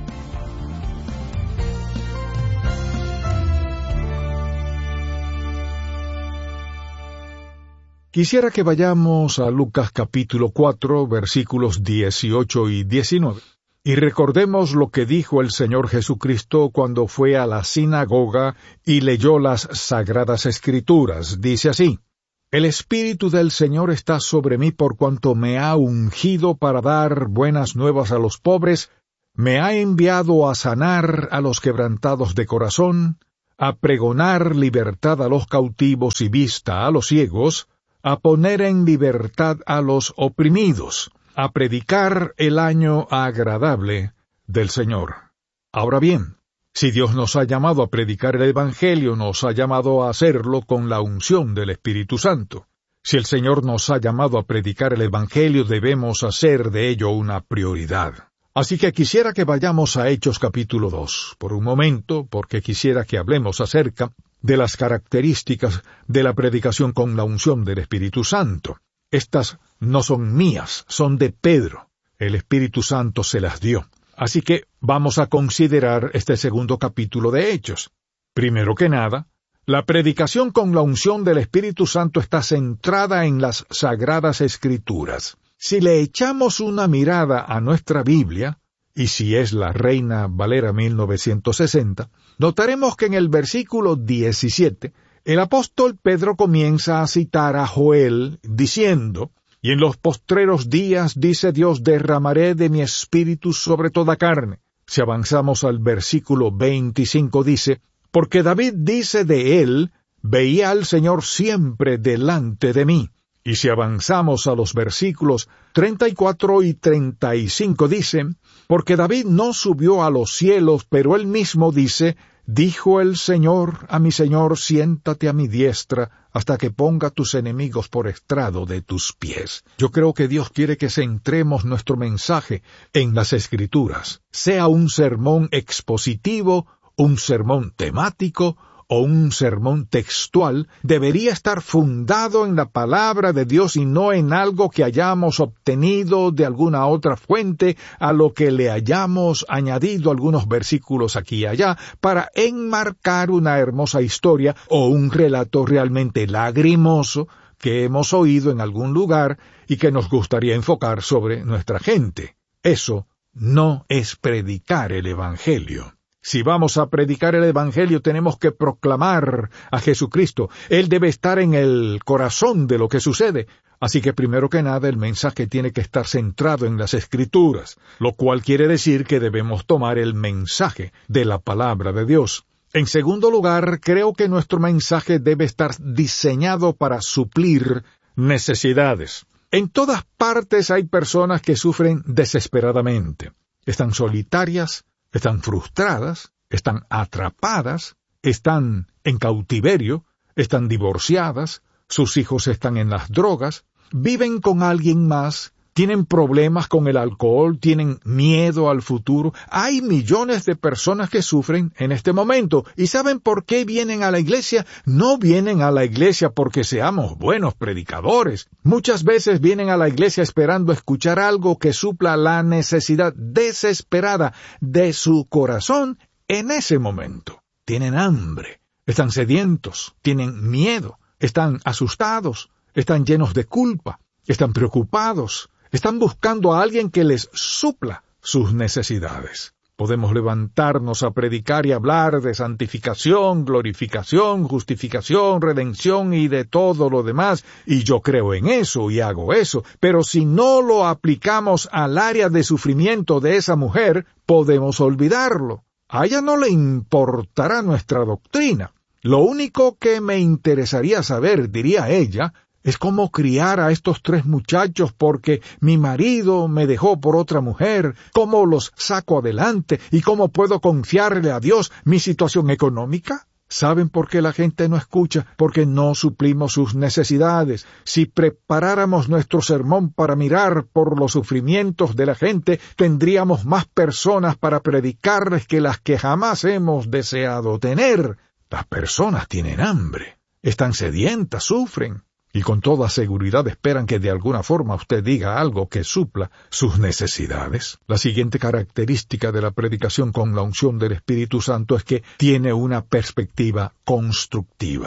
Quisiera que vayamos a Lucas capítulo cuatro, versículos dieciocho y diecinueve, y recordemos lo que dijo el Señor Jesucristo cuando fue a la sinagoga y leyó las Sagradas Escrituras. Dice así: El Espíritu del Señor está sobre mí por cuanto me ha ungido para dar buenas nuevas a los pobres, me ha enviado a sanar a los quebrantados de corazón, a pregonar libertad a los cautivos y vista a los ciegos, a poner en libertad a los oprimidos, a predicar el año agradable del Señor. Ahora bien, si Dios nos ha llamado a predicar el Evangelio, nos ha llamado a hacerlo con la unción del Espíritu Santo. Si el Señor nos ha llamado a predicar el Evangelio, debemos hacer de ello una prioridad. Así que quisiera que vayamos a Hechos capítulo dos, por un momento, porque quisiera que hablemos acerca de las características de la predicación con la unción del Espíritu Santo. Estas no son mías, son de Pedro. El Espíritu Santo se las dio. Así que vamos a considerar este segundo capítulo de Hechos. Primero que nada, la predicación con la unción del Espíritu Santo está centrada en las Sagradas Escrituras. Si le echamos una mirada a nuestra Biblia, y si es la Reina Valera mil novecientos sesenta, notaremos que en el versículo diecisiete, el apóstol Pedro comienza a citar a Joel, diciendo: Y en los postreros días, dice Dios, derramaré de mi espíritu sobre toda carne. Si avanzamos al versículo veinticinco, dice: Porque David dice de él, veía al Señor siempre delante de mí. Y si avanzamos a los versículos treinta y cuatro y treinta y cinco, dice: Porque David no subió a los cielos, pero él mismo dice: Dijo el Señor a mi Señor, siéntate a mi diestra, hasta que ponga tus enemigos por estrado de tus pies. Yo creo que Dios quiere que centremos nuestro mensaje en las Escrituras, sea un sermón expositivo, un sermón temático, o un sermón textual, debería estar fundado en la palabra de Dios y no en algo que hayamos obtenido de alguna otra fuente, a lo que le hayamos añadido algunos versículos aquí y allá para enmarcar una hermosa historia o un relato realmente lagrimoso que hemos oído en algún lugar y que nos gustaría enfocar sobre nuestra gente. Eso no es predicar el Evangelio. Si vamos a predicar el Evangelio, tenemos que proclamar a Jesucristo. Él debe estar en el corazón de lo que sucede. Así que primero que nada, el mensaje tiene que estar centrado en las Escrituras, lo cual quiere decir que debemos tomar el mensaje de la palabra de Dios. En segundo lugar, creo que nuestro mensaje debe estar diseñado para suplir necesidades. En todas partes hay personas que sufren desesperadamente. Están solitarias, están frustradas, están atrapadas, están en cautiverio, están divorciadas, sus hijos están en las drogas, viven con alguien más, tienen problemas con el alcohol, tienen miedo al futuro. Hay millones de personas que sufren en este momento. ¿Y saben por qué vienen a la iglesia? No vienen a la iglesia porque seamos buenos predicadores. Muchas veces vienen a la iglesia esperando escuchar algo que supla la necesidad desesperada de su corazón en ese momento. Tienen hambre, están sedientos, tienen miedo, están asustados, están llenos de culpa, están preocupados. Están buscando a alguien que les supla sus necesidades. Podemos levantarnos a predicar y hablar de santificación, glorificación, justificación, redención y de todo lo demás, y yo creo en eso y hago eso, pero si no lo aplicamos al área de sufrimiento de esa mujer, podemos olvidarlo. A ella no le importará nuestra doctrina. Lo único que me interesaría saber, diría ella, es cómo criar a estos tres muchachos porque mi marido me dejó por otra mujer, cómo los saco adelante y cómo puedo confiarle a Dios mi situación económica. ¿Saben por qué la gente no escucha? Porque no suplimos sus necesidades. Si preparáramos nuestro sermón para mirar por los sufrimientos de la gente, tendríamos más personas para predicarles que las que jamás hemos deseado tener. Las personas tienen hambre, están sedientas, sufren. Y con toda seguridad esperan que de alguna forma usted diga algo que supla sus necesidades. La siguiente característica de la predicación con la unción del Espíritu Santo es que tiene una perspectiva constructiva.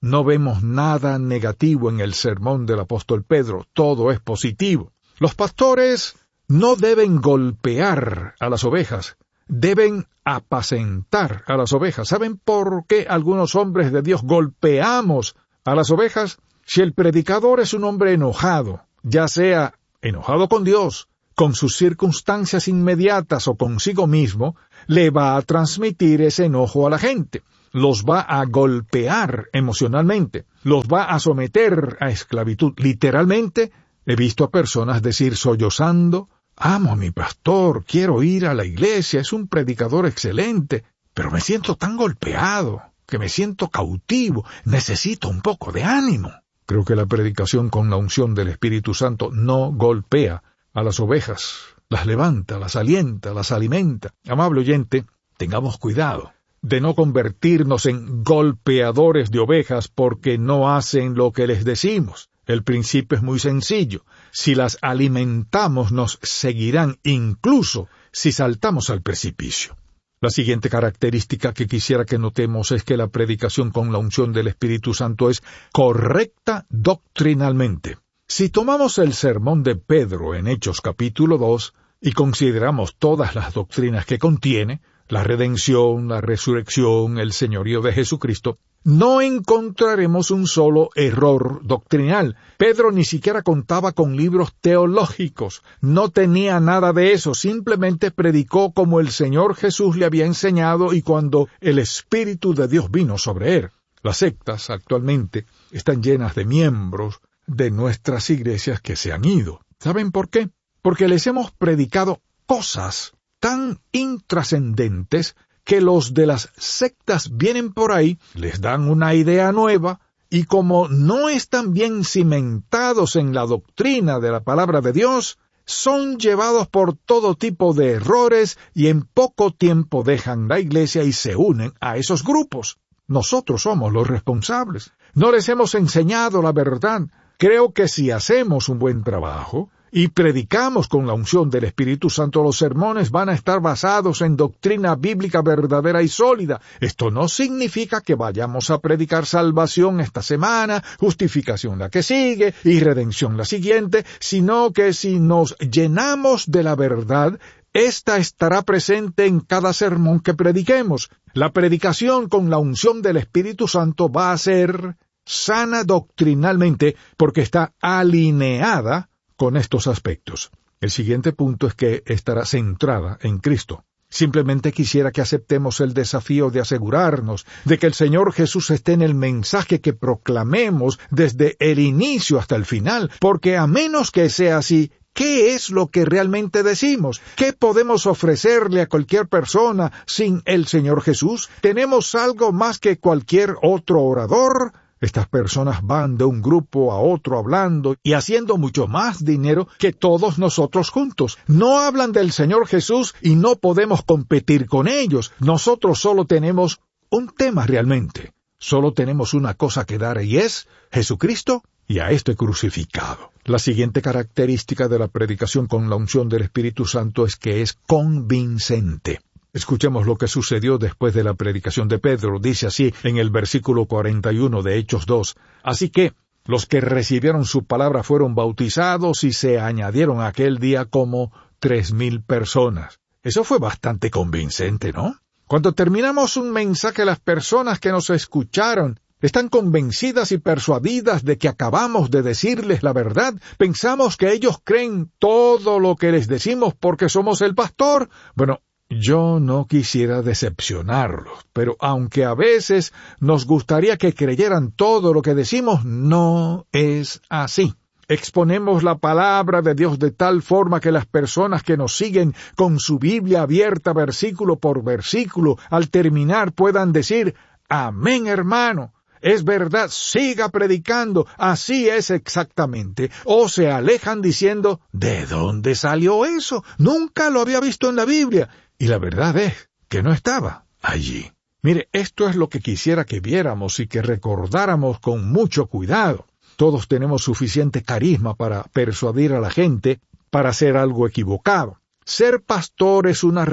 no vemos nada negativo en el sermón del apóstol Pedro, todo es positivo. Los pastores no deben golpear a las ovejas, deben apacentar a las ovejas. ¿Saben por qué algunos hombres de Dios golpeamos a las ovejas? Si el predicador es un hombre enojado, ya sea enojado con Dios, con sus circunstancias inmediatas o consigo mismo, le va a transmitir ese enojo a la gente. Los va a golpear emocionalmente, los va a someter a esclavitud. Literalmente, he visto a personas decir sollozando: amo a mi pastor, quiero ir a la iglesia, es un predicador excelente, pero me siento tan golpeado, que me siento cautivo, necesito un poco de ánimo. Creo que la predicación con la unción del Espíritu Santo no golpea a las ovejas, las levanta, las alienta, las alimenta. Amable oyente, tengamos cuidado de no convertirnos en golpeadores de ovejas porque no hacen lo que les decimos. El principio es muy sencillo. Si las alimentamos, nos seguirán incluso si saltamos al precipicio. La siguiente característica que quisiera que notemos es que la predicación con la unción del Espíritu Santo es correcta doctrinalmente. Si tomamos el sermón de Pedro en Hechos capítulo dos y consideramos todas las doctrinas que contiene, la redención, la resurrección, el señorío de Jesucristo, no encontraremos un solo error doctrinal. Pedro ni siquiera contaba con libros teológicos, no tenía nada de eso, simplemente predicó como el Señor Jesús le había enseñado y cuando el Espíritu de Dios vino sobre él. Las sectas actualmente están llenas de miembros de nuestras iglesias que se han ido. ¿Saben por qué? Porque les hemos predicado cosas tan intrascendentes que los de las sectas vienen por ahí, les dan una idea nueva, y como no están bien cimentados en la doctrina de la palabra de Dios, son llevados por todo tipo de errores y en poco tiempo dejan la iglesia y se unen a esos grupos. Nosotros somos los responsables. No les hemos enseñado la verdad. Creo que si hacemos un buen trabajo y predicamos con la unción del Espíritu Santo, los sermones van a estar basados en doctrina bíblica verdadera y sólida. Esto no significa que vayamos a predicar salvación esta semana, justificación la que sigue y redención la siguiente, sino que si nos llenamos de la verdad, esta estará presente en cada sermón que prediquemos. La predicación con la unción del Espíritu Santo va a ser sana doctrinalmente porque está alineada con estos aspectos. El siguiente punto es que estará centrada en Cristo. Simplemente quisiera que aceptemos el desafío de asegurarnos de que el Señor Jesús esté en el mensaje que proclamemos desde el inicio hasta el final, porque a menos que sea así, ¿qué es lo que realmente decimos? ¿Qué podemos ofrecerle a cualquier persona sin el Señor Jesús? ¿Tenemos algo más que cualquier otro orador? Estas personas van de un grupo a otro hablando y haciendo mucho más dinero que todos nosotros juntos. No hablan del Señor Jesús y no podemos competir con ellos. Nosotros solo tenemos un tema realmente. Solo tenemos una cosa que dar y es Jesucristo y a este crucificado. La siguiente característica de la predicación con la unción del Espíritu Santo es que es convincente. Escuchemos lo que sucedió después de la predicación de Pedro. Dice así en el versículo cuarenta y uno de Hechos dos. Así que los que recibieron su palabra fueron bautizados y se añadieron aquel día como tres mil personas. Eso fue bastante convincente, ¿no? Cuando terminamos un mensaje, las personas que nos escucharon están convencidas y persuadidas de que acabamos de decirles la verdad. Pensamos que ellos creen todo lo que les decimos porque somos el pastor. Bueno, yo no quisiera decepcionarlos, pero aunque a veces nos gustaría que creyeran todo lo que decimos, no es así. Exponemos la palabra de Dios de tal forma que las personas que nos siguen con su Biblia abierta versículo por versículo, al terminar puedan decir: amén, hermano. Es verdad, siga predicando, así es exactamente. O se alejan diciendo: ¿de dónde salió eso? Nunca lo había visto en la Biblia. Y la verdad es que no estaba allí. Mire, esto es lo que quisiera que viéramos y que recordáramos con mucho cuidado. Todos tenemos suficiente carisma para persuadir a la gente para hacer algo equivocado. Ser pastor es una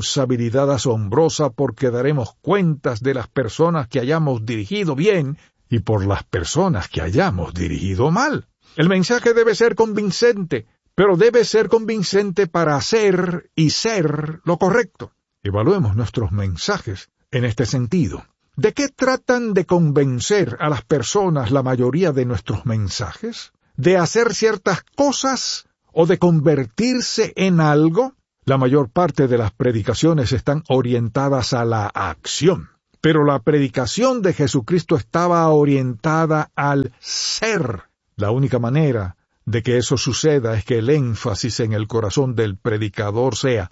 responsabilidad asombrosa porque daremos cuentas de las personas que hayamos dirigido bien y por las personas que hayamos dirigido mal. El mensaje debe ser convincente, pero debe ser convincente para hacer y ser lo correcto. Evaluemos nuestros mensajes en este sentido. ¿De qué tratan de convencer a las personas la mayoría de nuestros mensajes? ¿De hacer ciertas cosas o de convertirse en algo? La mayor parte de las predicaciones están orientadas a la acción, pero la predicación de Jesucristo estaba orientada al ser. La única manera de que eso suceda es que el énfasis en el corazón del predicador sea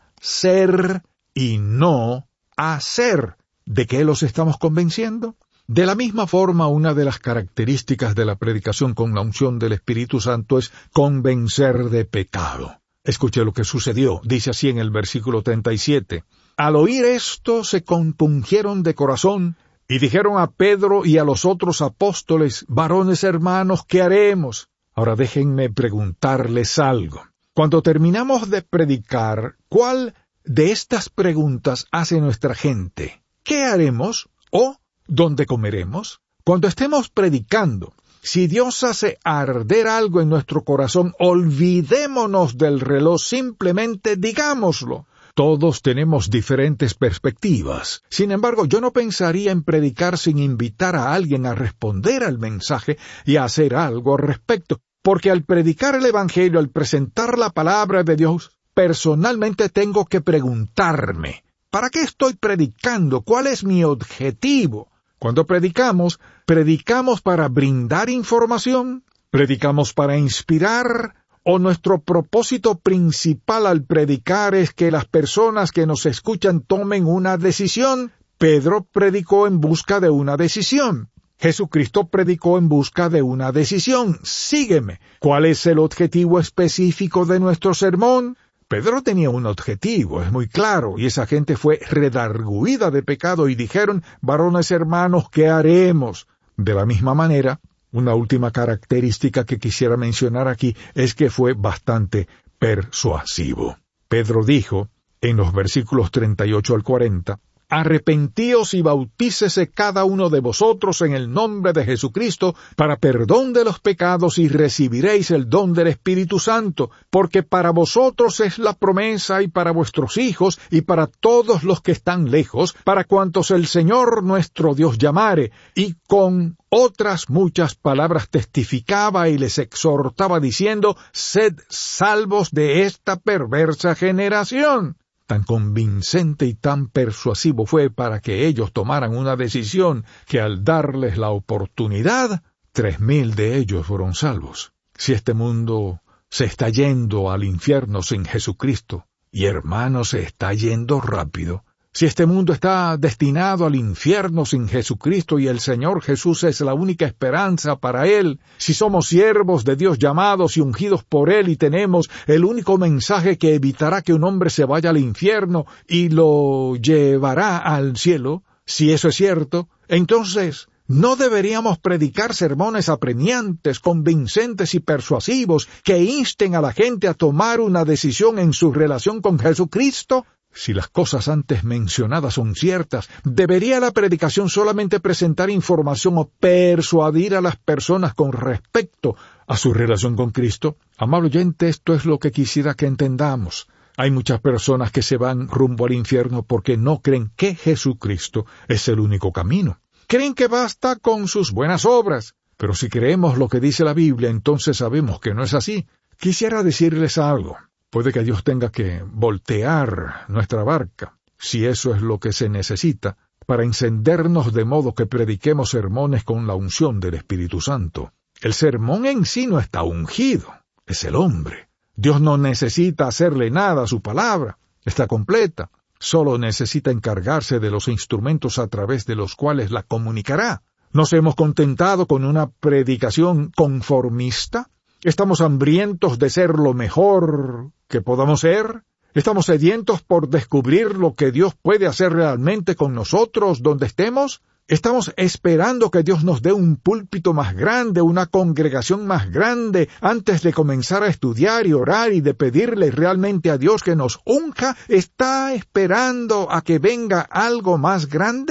ser y no hacer. ¿De qué los estamos convenciendo? De la misma forma, una de las características de la predicación con la unción del Espíritu Santo es convencer de pecado. Escuche lo que sucedió, dice así en el versículo treinta y siete. Al oír esto se compungieron de corazón y dijeron a Pedro y a los otros apóstoles, varones hermanos, ¿qué haremos? Ahora déjenme preguntarles algo. Cuando terminamos de predicar, ¿cuál de estas preguntas hace nuestra gente? ¿Qué haremos? ¿O dónde comeremos? Cuando estemos predicando, si Dios hace arder algo en nuestro corazón, olvidémonos del reloj, simplemente digámoslo. Todos tenemos diferentes perspectivas. Sin embargo, yo no pensaría en predicar sin invitar a alguien a responder al mensaje y a hacer algo al respecto, porque al predicar el Evangelio, al presentar la palabra de Dios, personalmente tengo que preguntarme, ¿para qué estoy predicando? ¿Cuál es mi objetivo? Cuando predicamos, ¿predicamos para brindar información? ¿Predicamos para inspirar? ¿O nuestro propósito principal al predicar es que las personas que nos escuchan tomen una decisión? Pedro predicó en busca de una decisión. Jesucristo predicó en busca de una decisión. Sígueme. ¿Cuál es el objetivo específico de nuestro sermón? Pedro tenía un objetivo, es muy claro, y esa gente fue redarguida de pecado y dijeron, varones hermanos, ¿qué haremos? De la misma manera, una última característica que quisiera mencionar aquí es que fue bastante persuasivo. Pedro dijo, en los versículos treinta y ocho al cuarenta, arrepentíos y bautícese cada uno de vosotros en el nombre de Jesucristo para perdón de los pecados y recibiréis el don del Espíritu Santo, porque para vosotros es la promesa y para vuestros hijos y para todos los que están lejos, para cuantos el Señor nuestro Dios llamare, y con otras muchas palabras testificaba y les exhortaba diciendo, sed salvos de esta perversa generación. Tan convincente y tan persuasivo fue para que ellos tomaran una decisión que al darles la oportunidad, tres mil de ellos fueron salvos. Si este mundo se está yendo al infierno sin Jesucristo, y hermano, se está yendo rápido, si este mundo está destinado al infierno sin Jesucristo y el Señor Jesús es la única esperanza para Él, si somos siervos de Dios llamados y ungidos por Él y tenemos el único mensaje que evitará que un hombre se vaya al infierno y lo llevará al cielo, si eso es cierto, entonces no deberíamos predicar sermones apremiantes, convincentes y persuasivos que insten a la gente a tomar una decisión en su relación con Jesucristo. Si las cosas antes mencionadas son ciertas, ¿debería la predicación solamente presentar información o persuadir a las personas con respecto a su relación con Cristo? Amable oyente, esto es lo que quisiera que entendamos. Hay muchas personas que se van rumbo al infierno porque no creen que Jesucristo es el único camino. Creen que basta con sus buenas obras, pero si creemos lo que dice la Biblia, entonces sabemos que no es así. Quisiera decirles algo. Puede que Dios tenga que voltear nuestra barca, si eso es lo que se necesita, para encendernos de modo que prediquemos sermones con la unción del Espíritu Santo. El sermón en sí no está ungido, es el hombre. Dios no necesita hacerle nada a su palabra, está completa. Solo necesita encargarse de los instrumentos a través de los cuales la comunicará. ¿Nos hemos contentado con una predicación conformista? ¿Estamos hambrientos de ser lo mejor que podamos ser? ¿Estamos sedientos por descubrir lo que Dios puede hacer realmente con nosotros donde estemos? ¿Estamos esperando que Dios nos dé un púlpito más grande, una congregación más grande, antes de comenzar a estudiar y orar y de pedirle realmente a Dios que nos unja? ¿Está esperando a que venga algo más grande?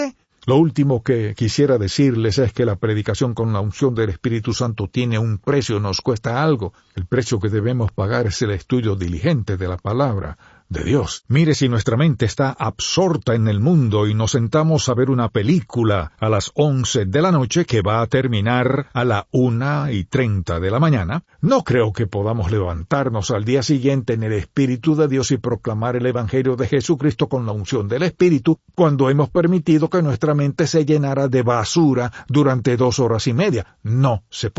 Lo último que quisiera decirles es que la predicación con la unción del Espíritu Santo tiene un precio, nos cuesta algo. El precio que debemos pagar es el estudio diligente de la palabra de Dios. Mire, si nuestra mente está absorta en el mundo y nos sentamos a ver una película a las once de la noche que va a terminar a la una y treinta de la mañana, no creo que podamos levantarnos al día siguiente en el Espíritu de Dios y proclamar el Evangelio de Jesucristo con la unción del Espíritu cuando hemos permitido que nuestra mente se llenara de basura durante dos horas y media. No se puede.